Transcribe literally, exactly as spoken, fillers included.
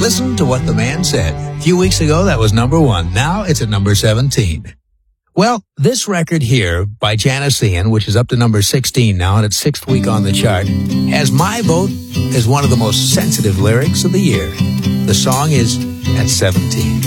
Listen to what the man said. A few weeks ago, that was number one. Now it's at number seventeen. Well, this record here by Janis Ian, which is up to number sixteen now in its sixth week on the chart, has my vote as one of the most sensitive lyrics of the year. The song is at seventeen.